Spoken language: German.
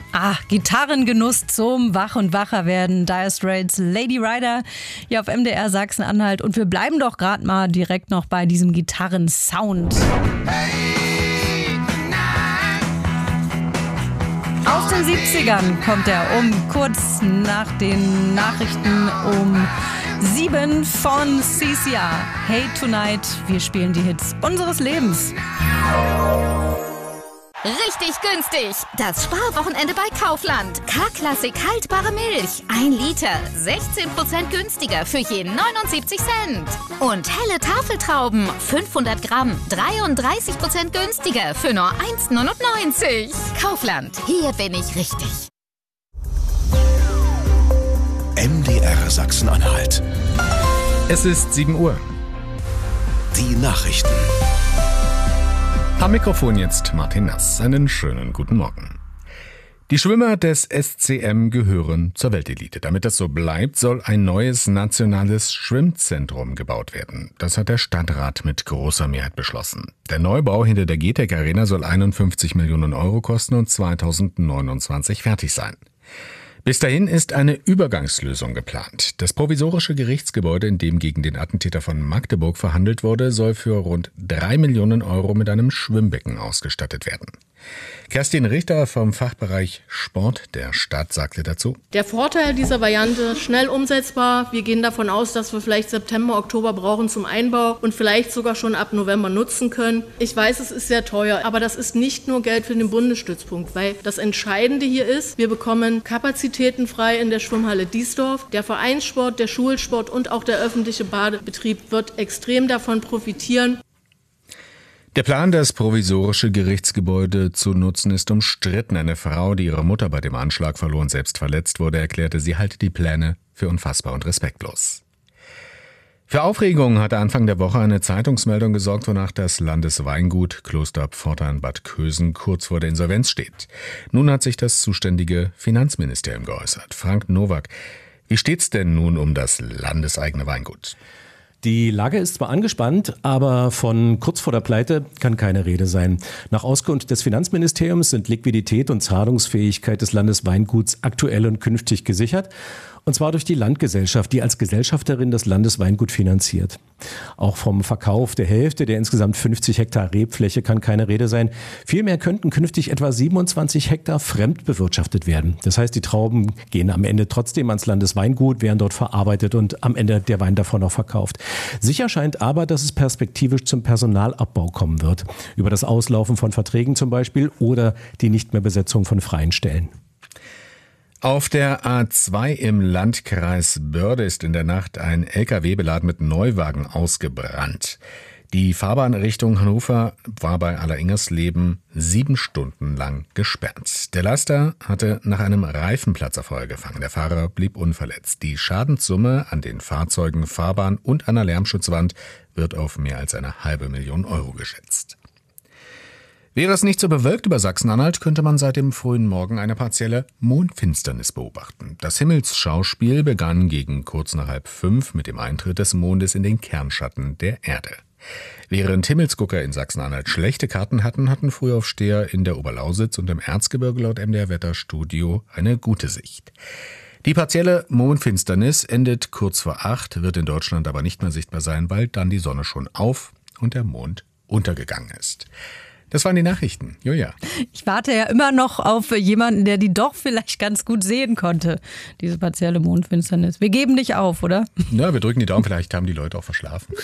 Gitarrengenuss zum Wach- und Wacherwerden. Dire Straits, Lady Rider hier auf MDR Sachsen-Anhalt. Und wir bleiben doch gerade mal direkt noch bei diesem Gitarrensound. Aus den 70ern kommt er kurz nach den Nachrichten um 7 von CCR. Hey Tonight, wir spielen die Hits unseres Lebens. Richtig günstig. Das Sparwochenende bei Kaufland. K-Klassik haltbare Milch. 1 Liter. 16% günstiger für je 79 Cent. Und helle Tafeltrauben. 500 Gramm. 33% günstiger für nur 1,99. Kaufland. Hier bin ich richtig. MDR Sachsen-Anhalt. Es ist 7 Uhr. Die Nachrichten. Am Mikrofon jetzt Martin Nass. Einen schönen guten Morgen. Die Schwimmer des SCM gehören zur Weltelite. Damit das so bleibt, soll ein neues nationales Schwimmzentrum gebaut werden. Das hat der Stadtrat mit großer Mehrheit beschlossen. Der Neubau hinter der GTEC Arena soll 51 Millionen Euro kosten und 2029 fertig sein. Bis dahin ist eine Übergangslösung geplant. Das provisorische Gerichtsgebäude, in dem gegen den Attentäter von Magdeburg verhandelt wurde, soll für rund 3 Millionen Euro mit einem Schwimmbecken ausgestattet werden. Kerstin Richter vom Fachbereich Sport der Stadt sagte dazu: Der Vorteil dieser Variante, schnell umsetzbar. Wir gehen davon aus, dass wir vielleicht September, Oktober brauchen zum Einbau und vielleicht sogar schon ab November nutzen können. Ich weiß, es ist sehr teuer, aber das ist nicht nur Geld für den Bundesstützpunkt, weil das Entscheidende hier ist, wir bekommen Kapazitäten frei in der Schwimmhalle Diesdorf. Der Vereinssport, der Schulsport und auch der öffentliche Badebetrieb wird extrem davon profitieren. Der Plan, das provisorische Gerichtsgebäude zu nutzen, ist umstritten. Eine Frau, die ihre Mutter bei dem Anschlag verlor und selbst verletzt wurde, erklärte, sie halte die Pläne für unfassbar und respektlos. Für Aufregung hatte Anfang der Woche eine Zeitungsmeldung gesorgt, wonach das Landesweingut Kloster Pforta in Bad Kösen kurz vor der Insolvenz steht. Nun hat sich das zuständige Finanzministerium geäußert. Frank Nowak, wie steht's denn nun um das landeseigene Weingut? Die Lage ist zwar angespannt, aber von kurz vor der Pleite kann keine Rede sein. Nach Auskunft des Finanzministeriums sind Liquidität und Zahlungsfähigkeit des Landesweinguts aktuell und künftig gesichert. Und zwar durch die Landgesellschaft, die als Gesellschafterin das Landesweingut finanziert. Auch vom Verkauf der Hälfte der insgesamt 50 Hektar Rebfläche kann keine Rede sein. Vielmehr könnten künftig etwa 27 Hektar fremd bewirtschaftet werden. Das heißt, die Trauben gehen am Ende trotzdem ans Landesweingut, werden dort verarbeitet und am Ende der Wein davon auch verkauft. Sicher scheint aber, dass es perspektivisch zum Personalabbau kommen wird. Über das Auslaufen von Verträgen zum Beispiel oder die Nichtmehrbesetzung von freien Stellen. Auf der A2 im Landkreis Börde ist in der Nacht ein LKW beladen mit Neuwagen ausgebrannt. Die Fahrbahn Richtung Hannover war bei Alleringers-Leben 7 Stunden lang gesperrt. Der Laster hatte nach einem Reifenplatzer Feuer gefangen. Der Fahrer blieb unverletzt. Die Schadenssumme an den Fahrzeugen, Fahrbahn und an der Lärmschutzwand wird auf mehr als 500.000 Euro geschätzt. Wäre es nicht so bewölkt über Sachsen-Anhalt, könnte man seit dem frühen Morgen eine partielle Mondfinsternis beobachten. Das Himmelsschauspiel begann gegen kurz nach 4:30 mit dem Eintritt des Mondes in den Kernschatten der Erde. Während Himmelsgucker in Sachsen-Anhalt schlechte Karten hatten, hatten Frühaufsteher in der Oberlausitz und im Erzgebirge laut MDR Wetterstudio eine gute Sicht. Die partielle Mondfinsternis endet kurz vor 8, wird in Deutschland aber nicht mehr sichtbar sein, weil dann die Sonne schon auf und der Mond untergegangen ist. Das waren die Nachrichten. Julia. Ich warte ja immer noch auf jemanden, der die doch vielleicht ganz gut sehen konnte, diese partielle Mondfinsternis. Wir geben nicht auf, oder? Na, wir drücken die Daumen, vielleicht haben die Leute auch verschlafen.